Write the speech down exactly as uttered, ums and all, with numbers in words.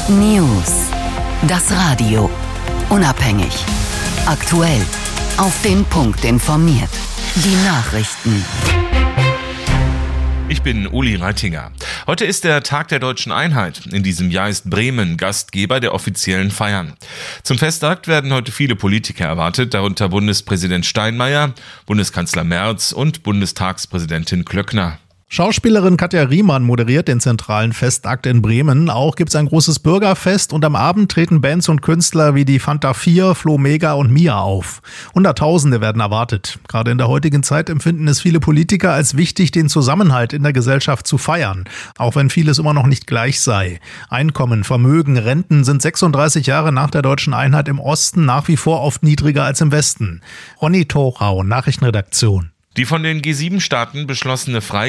News. Das Radio. Unabhängig. Aktuell. Auf den Punkt informiert. Die Nachrichten. Ich bin Uli Reitinger. Heute ist der Tag der Deutschen Einheit. In diesem Jahr ist Bremen Gastgeber der offiziellen Feiern. Zum Festakt werden heute viele Politiker erwartet, darunter Bundespräsident Steinmeier, Bundeskanzler Merz und Bundestagspräsidentin Klöckner. Schauspielerin Katja Riemann moderiert den zentralen Festakt in Bremen. Auch gibt es ein großes Bürgerfest und am Abend treten Bands und Künstler wie die Fanta vier, Flo Mega und Mia auf. Hunderttausende werden erwartet. Gerade in der heutigen Zeit empfinden es viele Politiker als wichtig, den Zusammenhalt in der Gesellschaft zu feiern, auch wenn vieles immer noch nicht gleich sei. Einkommen, Vermögen, Renten sind sechsunddreißig Jahre nach der deutschen Einheit im Osten nach wie vor oft niedriger als im Westen. Ronny Thorau, Nachrichtenredaktion. Die von den G sieben Staaten beschlossene Frei